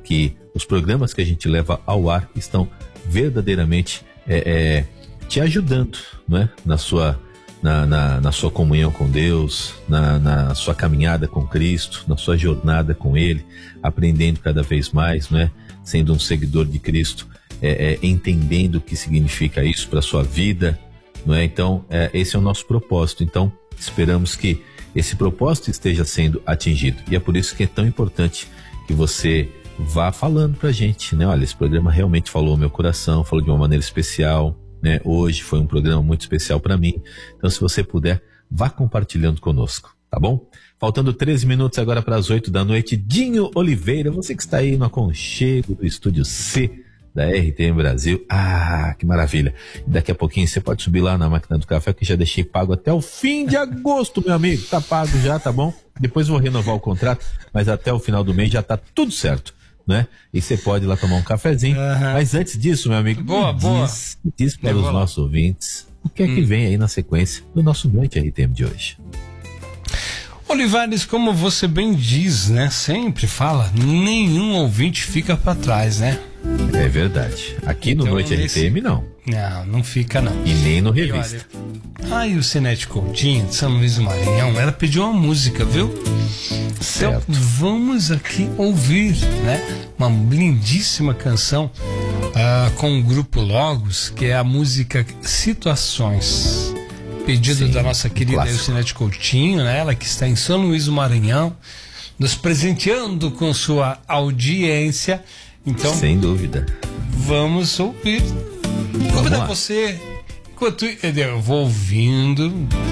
que os programas que a gente leva ao ar estão verdadeiramente te ajudando, não é? Na sua comunhão com Deus, na sua caminhada com Cristo, na sua jornada com Ele, aprendendo cada vez mais, não é? Sendo um seguidor de Cristo, entendendo o que significa isso para a sua vida, não é? Então, esse é o nosso propósito. Então, esperamos que esse propósito esteja sendo atingido. E é por isso que é tão importante que você vá falando pra gente, né? Olha, esse programa realmente falou ao meu coração, falou de uma maneira especial, né? Hoje foi um programa muito especial para mim. Então, se você puder, vá compartilhando conosco, tá bom? Faltando 13 minutos agora para as 8 da noite, Dinho Oliveira, você que está aí no aconchego do Estúdio C da RTM Brasil. Ah, que maravilha. Daqui a pouquinho você pode subir lá na máquina do café, que já deixei pago até o fim de agosto, meu amigo. Tá pago já, tá bom? Depois vou renovar o contrato, mas até o final do mês já tá tudo certo, né? E você pode ir lá tomar um cafezinho. Mas antes disso, meu amigo, diz para os nossos ouvintes o que é que vem aí na sequência do nosso Noite RTM de hoje. Olivares, como você bem diz, né? Sempre fala, nenhum ouvinte fica para trás, né? É verdade. Aqui então, no Noite RTM, não. Não fica, não. E nem no Revista. E o Sinete Coutinho, de São Luís do Maranhão, ela pediu uma música, viu? Certo. Então, vamos aqui ouvir, né? Uma lindíssima canção com o grupo Logos, que é a música Situações. Pedido da nossa querida Sinete Coutinho, né? Ela que está em São Luís do Maranhão, nos presenteando com sua audiência. Então, sem dúvida. Vamos ouvir. Convido você, enquanto eu vou ouvindo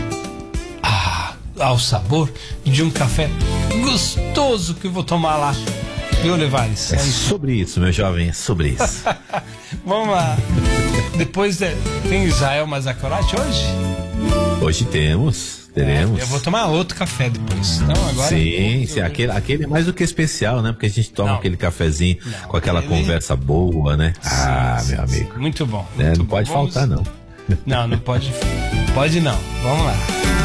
ao sabor de um café gostoso que eu vou tomar lá. Viu, Olivares? É sobre isso, meu jovem, é sobre isso. Vamos lá. Depois tem Israel Mazakorati hoje? Hoje teremos. Eu vou tomar outro café depois. Então, agora sim, aquele é mais do que especial, né? Porque a gente toma aquele cafezinho com aquela conversa boa, né? Sim, meu amigo. Muito bom. Não pode faltar, não. Não pode não. Vamos lá.